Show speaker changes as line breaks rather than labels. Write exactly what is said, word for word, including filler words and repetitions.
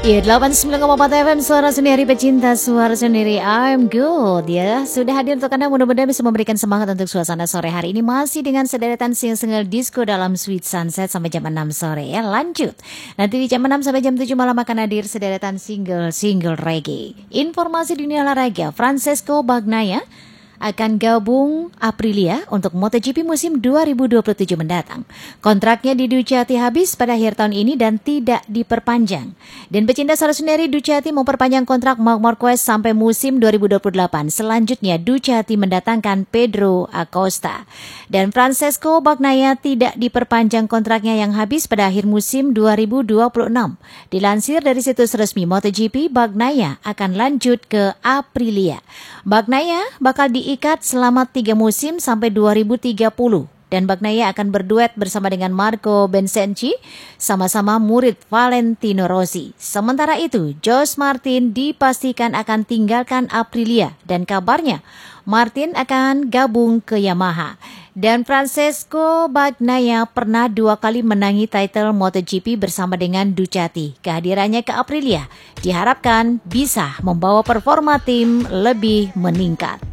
Iya, delapan puluh sembilan koma empat F M, suara sendiri pecinta, suara sendiri I'm good ya. Sudah hadir untuk Anda, mudah-mudahan bisa memberikan semangat untuk suasana sore hari ini. Masih dengan sederetan single disco dalam Sweet Sunset sampai jam enam sore ya. Lanjut, nanti di jam enam sampai jam tujuh malam akan hadir sederetan single-single reggae. Informasi dunia olahraga, Francesco Bagnaia akan gabung Aprilia untuk MotoGP musim dua ribu dua puluh tujuh mendatang. Kontraknya di Ducati habis pada akhir tahun ini dan tidak diperpanjang. Dan pecinta suara sendiri, Ducati memperpanjang kontrak Marc Marquez sampai musim dua ribu dua puluh delapan. Selanjutnya Ducati mendatangkan Pedro Acosta. Dan Francesco Bagnaia tidak diperpanjang kontraknya yang habis pada akhir musim dua ribu dua puluh enam. Dilansir dari situs resmi MotoGP, Bagnaia akan lanjut ke Aprilia. Bagnaia bakal di ikat selama tiga musim sampai dua ribu tiga puluh. Dan Bagnaia akan berduet bersama dengan Marco Bezzecchi, sama-sama murid Valentino Rossi. Sementara itu, Josh Martin dipastikan akan tinggalkan Aprilia dan kabarnya Martin akan gabung ke Yamaha. Dan Francesco Bagnaia pernah dua kali menangi title MotoGP bersama dengan Ducati. Kehadirannya ke Aprilia diharapkan bisa membawa performa tim lebih meningkat.